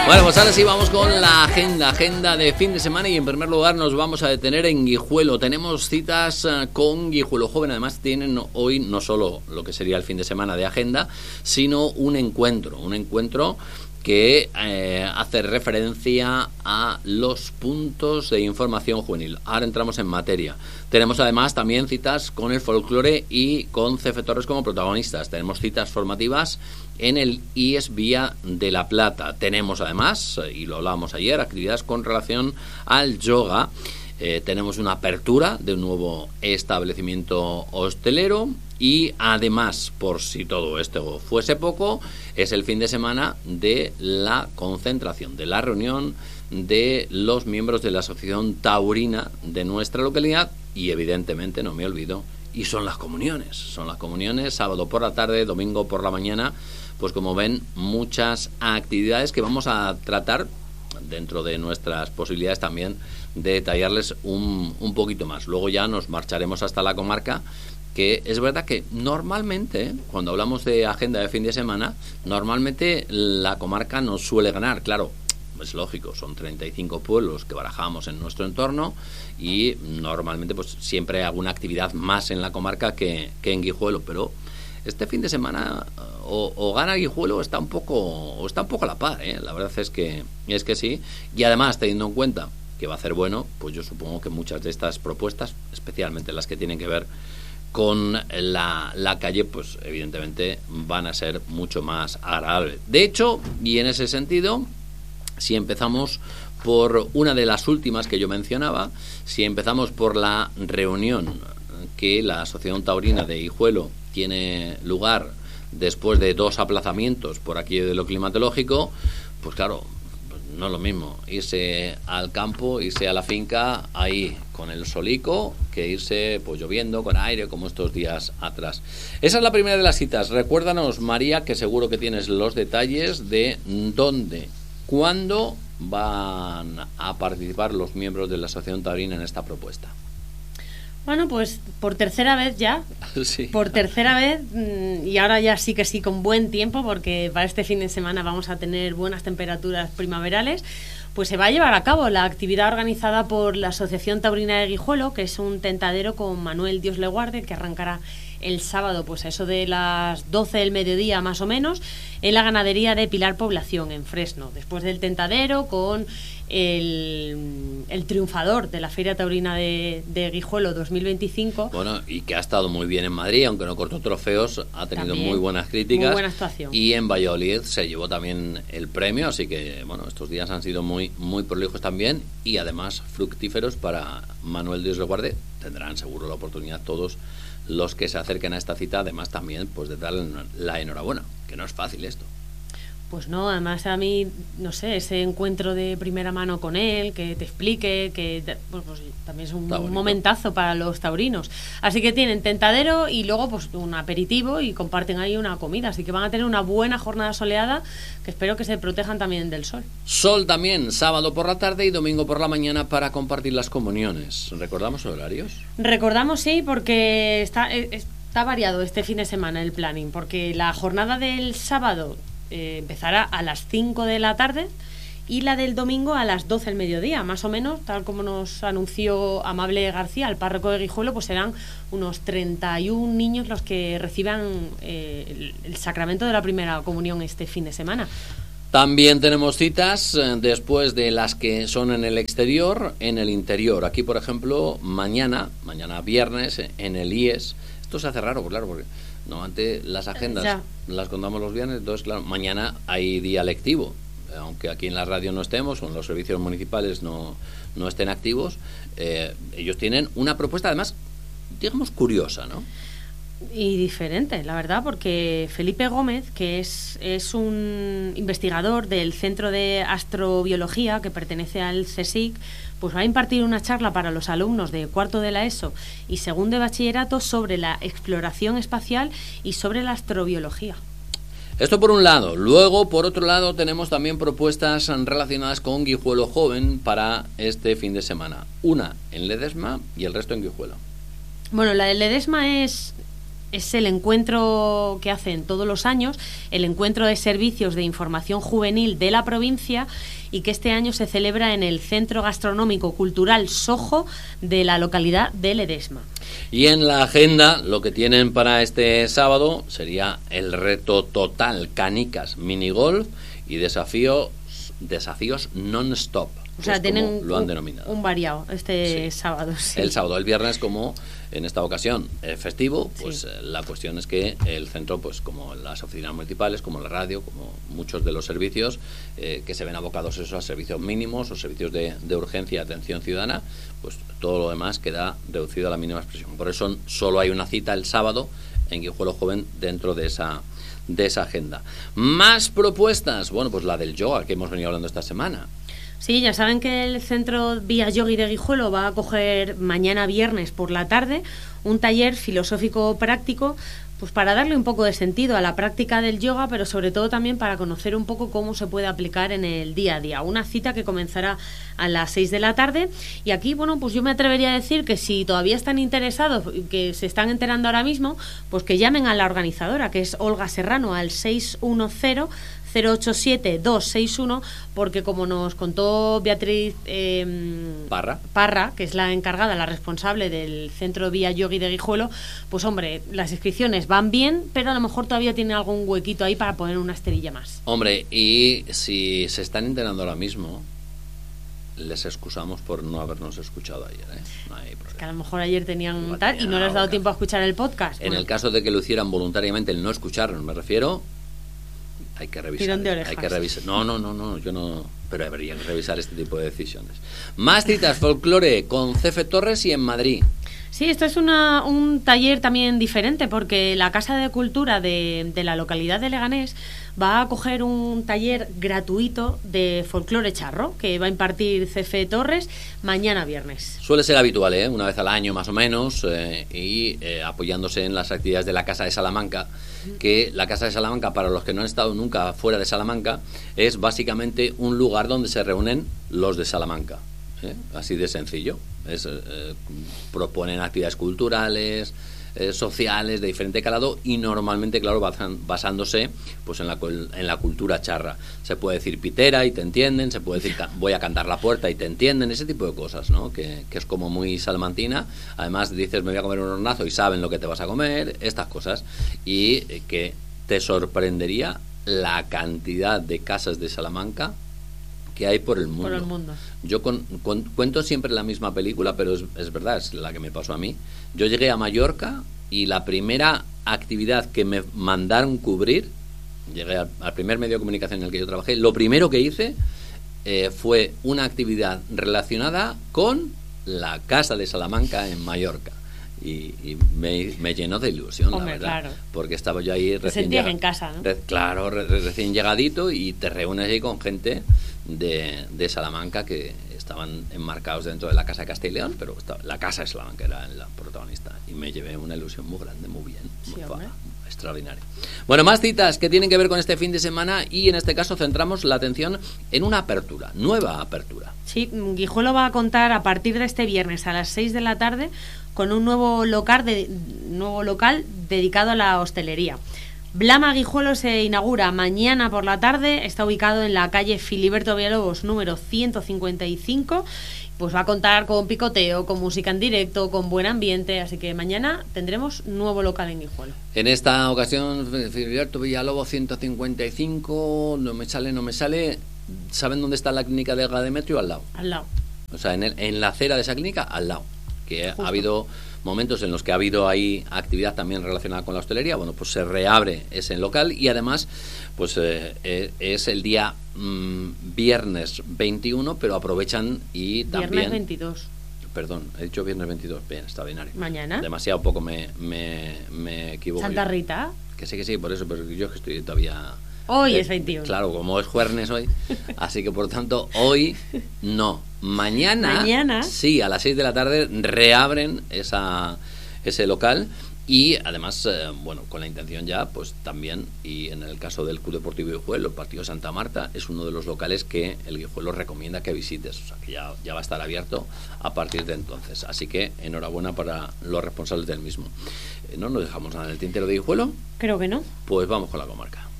Bueno, pues ahora sí vamos con la agenda de fin de semana, y en primer lugar nos vamos a detener en Guijuelo. Tenemos citas con Guijuelo Joven. Además tienen hoy no solo lo que sería el fin de semana de agenda, sino un encuentro que hace referencia a los puntos de información juvenil. Ahora entramos en materia. Tenemos además también citas con el folclore y con CF Torres como protagonistas. Tenemos citas formativas en el IES Vía de la Plata. Tenemos además, y lo hablábamos ayer, actividades con relación al yoga. Tenemos una apertura de un nuevo establecimiento hostelero, y además, por si todo esto fuese poco, es el fin de semana de la concentración, de la reunión de los miembros de la Asociación Taurina de nuestra localidad, y evidentemente, no me olvido, y son las comuniones, sábado por la tarde, domingo por la mañana. Pues como ven, muchas actividades que vamos a tratar dentro de nuestras posibilidades también de detallarles un poquito más. Luego ya nos marcharemos hasta la comarca, que es verdad que normalmente, cuando hablamos de agenda de fin de semana, normalmente la comarca nos suele ganar. Claro, es lógico, son 35 pueblos que barajamos en nuestro entorno, y normalmente pues siempre hay alguna actividad más en la comarca que en Guijuelo, pero este fin de semana o gana Guijuelo o está un poco a la par, ¿eh? La verdad es que sí. Y además, teniendo en cuenta que va a ser bueno, pues yo supongo que muchas de estas propuestas, especialmente las que tienen que ver con la calle, pues evidentemente van a ser mucho más agradables. De hecho, y en ese sentido, si empezamos por una de las últimas que yo mencionaba, si empezamos por la reunión que la Asociación Taurina de Guijuelo tiene lugar después de 2 aplazamientos por aquí de lo climatológico, pues claro, no es lo mismo irse al campo, irse a la finca ahí con el solico, que irse pues lloviendo, con aire, como estos días atrás. Esa es la primera de las citas. Recuérdanos, María, que seguro que tienes los detalles de dónde, cuándo van a participar los miembros de la Asociación Taurina en esta propuesta. Bueno, pues por tercera vez ya, sí. Por tercera vez, y ahora ya sí que sí, con buen tiempo, porque para este fin de semana vamos a tener buenas temperaturas primaverales, pues se va a llevar a cabo la actividad organizada por la Asociación Taurina de Guijuelo, que es un tentadero con Manuel Dios le guarde, que arrancará el sábado, pues a eso de las 12 del mediodía más o menos, en la ganadería de Pilar Población, en Fresno. Después del tentadero, con el triunfador de la Feria Taurina de Guijuelo 2025. Bueno, y que ha estado muy bien en Madrid, aunque no cortó trofeos, ha tenido también muy buenas críticas. Muy buena actuación. Y en Valladolid se llevó también el premio, así que bueno, estos días han sido muy prolijos también, y además fructíferos para Manuel Dios le guarde. Tendrán seguro la oportunidad todos los que se acerquen a esta cita, además también pues de darle la enhorabuena, que no es fácil esto. Pues no, además a mí, no sé, ese encuentro de primera mano con él, que te explique, que pues también es un momentazo para los taurinos. Así que tienen tentadero y luego pues un aperitivo, y comparten ahí una comida. Así que van a tener una buena jornada soleada, que espero que se protejan también del sol. Sol también, sábado por la tarde y domingo por la mañana para compartir las comuniones. ¿Recordamos horarios? Recordamos, sí, porque está variado este fin de semana el planning, porque la jornada del sábado empezará a las 5 de la tarde y la del domingo a las 12 del mediodía, más o menos, tal como nos anunció Amable García, el párroco de Guijuelo. Pues serán unos 31 niños los que reciban el sacramento de la primera comunión este fin de semana. También tenemos citas después de las que son en el exterior, en el interior. Aquí, por ejemplo, mañana viernes, en el IES. Esto se hace raro, claro, porque normalmente las agendas las contamos los viernes. Entonces, claro, mañana hay día lectivo. Aunque aquí en la radio no estemos, o en los servicios municipales no estén activos, ellos tienen una propuesta, además, digamos, curiosa, ¿no? Y diferente, la verdad, porque Felipe Gómez, que es un investigador del Centro de Astrobiología que pertenece al CSIC, pues va a impartir una charla para los alumnos de cuarto de la ESO y segundo de bachillerato sobre la exploración espacial y sobre la astrobiología. Esto por un lado. Luego, por otro lado, tenemos también propuestas relacionadas con Guijuelo Joven para este fin de semana. Una en Ledesma y el resto en Guijuelo. Bueno, la de Ledesma es Es el encuentro que hacen todos los años, el encuentro de servicios de información juvenil de la provincia, y que este año se celebra en el Centro Gastronómico Cultural Sojo de la localidad de Ledesma. Y en la agenda lo que tienen para este sábado sería el reto total canicas minigolf y desafíos non-stop. O sea, tienen lo han denominado. Un variado sábado. Sí. El sábado, el viernes, como en esta ocasión festivo, pues sí. La cuestión es que el centro, pues como las oficinas municipales, como la radio, como muchos de los servicios que se ven abocados a servicios mínimos o servicios de urgencia y atención ciudadana, pues todo lo demás queda reducido a la mínima expresión. Por eso solo hay una cita el sábado en Guijuelo Joven dentro de esa agenda. Más propuestas, bueno, pues la del yoga que hemos venido hablando esta semana. Sí, ya saben que el Centro Vía Yogi de Guijuelo va a acoger mañana viernes por la tarde un taller filosófico práctico, pues para darle un poco de sentido a la práctica del yoga, pero sobre todo también para conocer un poco cómo se puede aplicar en el día a día. Una cita que comenzará a las 6 de la tarde, y aquí, bueno, pues yo me atrevería a decir que si todavía están interesados, que se están enterando ahora mismo, pues que llamen a la organizadora, que es Olga Serrano, al 610 087-261, porque como nos contó Beatriz Parra, que es la encargada, la responsable del Centro Vía Yogi de Guijuelo, pues hombre, las inscripciones van bien, pero a lo mejor todavía tiene algún huequito ahí para poner una esterilla más. Hombre, y si se están enterando ahora mismo, les excusamos por no habernos escuchado ayer, ¿eh? No hay problema. Es que a lo mejor ayer tenían tal y no les ha dado tiempo a escuchar el podcast. En el caso de que lo hicieran voluntariamente, el no escucharnos, me refiero... Hay que revisar. Tirón de orejas. Hay que revisar. No, yo no. Pero deberían revisar este tipo de decisiones. Más citas, folclore con Cefe Torres y en Madrid. Sí, esto es un taller también diferente, porque la Casa de Cultura de la localidad de Leganés va a acoger un taller gratuito de folclore charro que va a impartir Cefe Torres mañana viernes. Suele ser habitual, una vez al año más o menos, y apoyándose en las actividades de la Casa de Salamanca, que la Casa de Salamanca, para los que no han estado nunca fuera de Salamanca, es básicamente un lugar donde se reúnen los de Salamanca. Así de sencillo. Proponen actividades culturales, sociales de diferente calado, y normalmente, claro, basándose pues en la cultura charra. Se puede decir pitera y te entienden, se puede decir voy a cantar la puerta y te entienden, ese tipo de cosas, ¿no? Que es como muy salmantina. Además dices me voy a comer un hornazo y saben lo que te vas a comer, estas cosas, y que te sorprendería la cantidad de casas de Salamanca que hay por el mundo. Yo cuento siempre la misma película, pero es verdad, es la que me pasó a mí. Yo llegué a Mallorca y la primera actividad que me mandaron cubrir, llegué al primer medio de comunicación en el que yo trabajé, lo primero que hice fue una actividad relacionada con la Casa de Salamanca en Mallorca. Y me llenó de ilusión, hombre, la verdad, claro. Porque estaba yo ahí recién en casa, ¿no? Recién llegadito, y te reúnes ahí con gente de Salamanca que estaban enmarcados dentro de la Casa de Castilla y León, pero la Casa de Salamanca era la protagonista, y me llevé una ilusión muy grande, muy bien, extraordinario. Bueno, más citas que tienen que ver con este fin de semana, y en este caso centramos la atención en una nueva apertura. Sí, Guijuelo va a contar a partir de este viernes a las 6 de la tarde con un nuevo local dedicado a la hostelería. Blama Guijuelo se inaugura mañana por la tarde, está ubicado en la calle Filiberto Villalobos número 155, pues va a contar con picoteo, con música en directo, con buen ambiente, así que mañana tendremos nuevo local en Guijuelo. En esta ocasión, Filiberto Villalobos 155, no me sale, ¿saben dónde está la clínica de Gademetrio? Al lado. Al lado. O sea, en la acera de esa clínica, al lado. Que justo. Ha habido momentos en los que ha habido ahí actividad también relacionada con la hostelería. Bueno, pues se reabre ese local, y además pues es el día viernes 21, pero aprovechan y también... Viernes 22. Perdón, he dicho viernes 22. Bien, está binario. ¿Mañana? Demasiado poco me equivoco. ¿Santa Rita? Que sí, por eso, pero yo que estoy todavía... Hoy es 21. Claro, como es jueves hoy, así que por tanto hoy no. Mañana sí, a las 6 de la tarde reabren ese local, Y además, bueno, con la intención ya, pues también, y en el caso del Club Deportivo Guijuelo, el partido de Santa Marta es uno de los locales que el Guijuelo recomienda que visites, o sea que ya va a estar abierto a partir de entonces. Así que enhorabuena para los responsables del mismo. ¿No nos dejamos nada en el tintero de Guijuelo? Creo que no. Pues vamos con la comarca.